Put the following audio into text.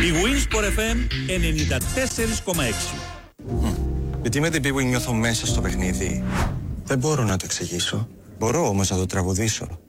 Η Winsport FM 94,6. Γιατί με την Big Win νιώθω μέσα στο παιχνίδι. Δεν μπορώ να το εξηγήσω. Μπορώ όμως να το τραγουδήσω.